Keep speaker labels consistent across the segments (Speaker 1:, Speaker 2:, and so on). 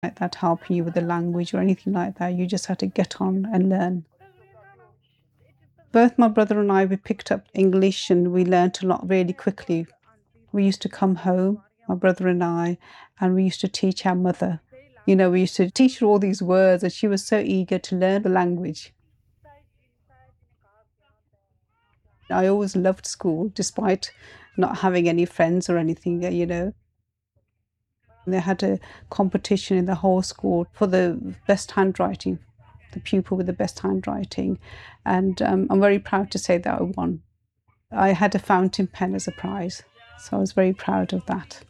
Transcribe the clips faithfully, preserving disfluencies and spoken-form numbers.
Speaker 1: like that helping you with the language or anything like that. You just had to get on and learn. Both my brother and I, we picked up English and we learnt a lot really quickly. We used to come home, my brother and I, and we used to teach our mother. You know, we used to teach her all these words and she was so eager to learn the language. I always loved school, despite not having any friends or anything, you know. They had a competition in the whole school for the best handwriting, the pupil with the best handwriting. And um, I'm very proud to say that I won. I had a fountain pen as a prize, so I was very proud of that.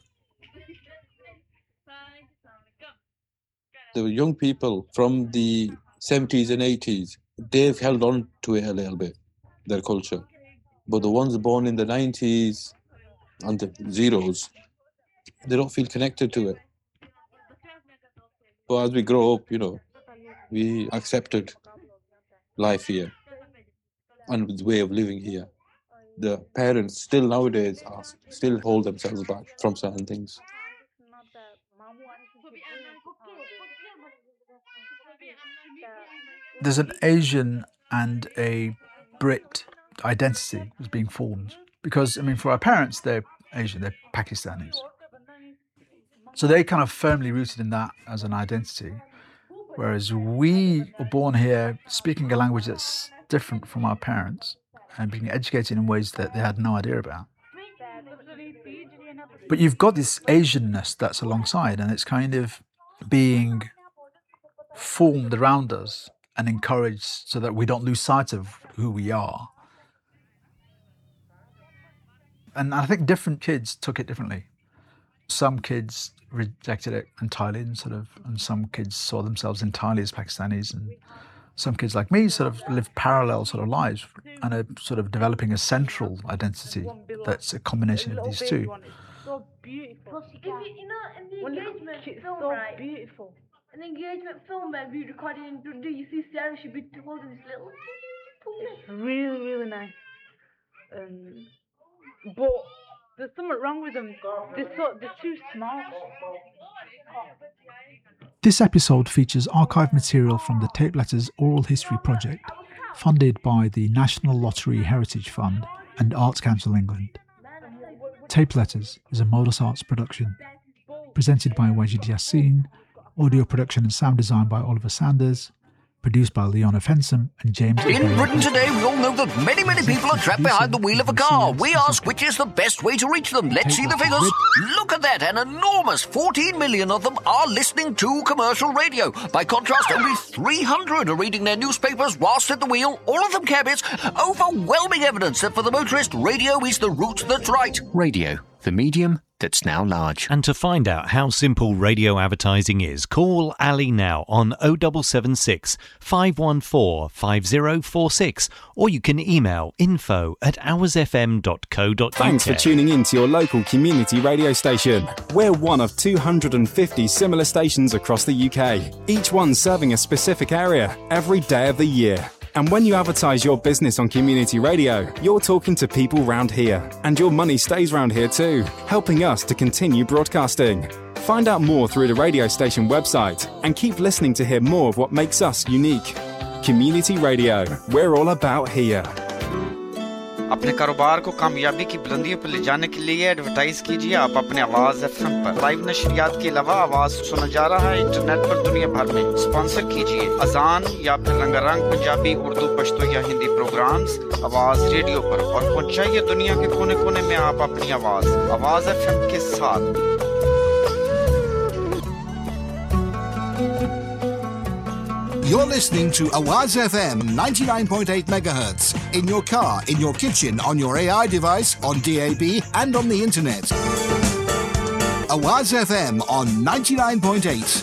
Speaker 2: The young people from the seventies and eighties, they've held on to it a little bit, their culture. But the ones born in the nineties and the zeros, they don't feel connected to it. But as we grow up, you know, we accepted life here and the way of living here. The parents still nowadays are, still hold themselves back from certain things.
Speaker 3: There's an Asian and a Brit identity that's being formed. Because, I mean, for our parents, they're Asian, they're Pakistanis. So they're kind of firmly rooted in that as an identity. Whereas we were born here speaking a language that's different from our parents and being educated in ways that they had no idea about. But you've got this Asianness that's alongside, and it's kind of being formed around us and encouraged so that we don't lose sight of who we are. And I think different kids took it differently. Some kids rejected it entirely and sort of, and some kids saw themselves entirely as Pakistanis, and some kids like me sort of lived parallel sort of lives and are sort of developing a central identity that's a combination of these two.
Speaker 4: So beautiful. If you, you know, in the engagement film, so right? Beautiful. In the engagement film where we recorded in Dundee, you see Sarah, she'd be holding this little. It's really, really nice. Um, but there's something wrong with them. They're, so, they're too small.
Speaker 3: This episode features archive material from the Tape Letters Oral History Project, funded by the National Lottery Heritage Fund and Arts Council England. Tape Letters is a Modus Arts production, presented by Wajid Yassin, audio production and sound design by Oliver Sanders, produced by Leona Fensom and James.
Speaker 5: In Britain today, we all know that many, many people are trapped behind the wheel of a car. We ask which is the best way to reach them. Let's see the figures. Look at that, an enormous fourteen million of them are listening to commercial radio. By contrast, only three hundred are reading their newspapers whilst at the wheel, all of them cabbies. Overwhelming evidence that for the motorist, radio is the route that's right. Radio, the medium that's now large.
Speaker 6: And to find out how simple radio advertising is, call Ali now on oh seven seven six, five one four, five oh four six, or you can email info at hours f m dot co dot u k.
Speaker 7: Thanks for tuning in to your local community radio station. We're one of two hundred fifty similar stations across the U K, each one serving a specific area every day of the year. And when you advertise your business on community radio, you're talking to people round here. And your money stays round here too, helping us to continue broadcasting. Find out more through the radio station website and keep listening to hear more of what makes us unique. Community Radio, we're all about here.
Speaker 8: अपने कारोबार को कामयाबी की बुलंदियों पर ले जाने के लिए एडवर्टाइज कीजिए आप अपने आवाज एफएम पर। लाइव नशरियात के अलावा आवाज सुना जा रहा है इंटरनेट पर दुनिया भर में। स्पॉन्सर कीजिए अजान या फिर रंगारंग पंजाबी, उर्दू, पश्तो या हिंदी प्रोग्राम्स आवाज रेडियो पर और पहुंचाइए दुनिया के कोने-कोने में आप अपनी आवाज आवाज एफएम के साथ।
Speaker 9: You're listening to Awaz F M ninety-nine point eight megahertz in your car, in your kitchen, on your A I device, on D A B and on the internet. Awaz F M on ninety-nine point eight.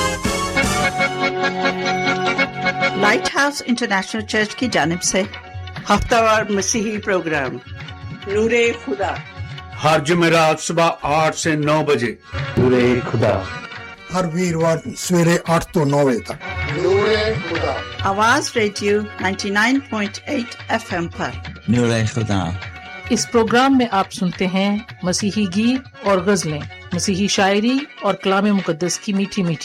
Speaker 10: Lighthouse International Church की जानिब से हफ्तावार मसीही programme नूरे खुदा
Speaker 11: हर जुमेरात सुबह आठ से नौ बजे नूरे खुदा
Speaker 12: हर वीरवार सवेरे आठ तो नौ बजे तक नूरे खुदा
Speaker 10: आवाज radio ninety-nine point eight F M पर
Speaker 13: नूरे खुदा।
Speaker 14: इस प्रोग्राम में आप सुनते हैं मसीही गीत और गजलें, मसीही शायरी और कलाम मुकद्दस की मीठी मीठी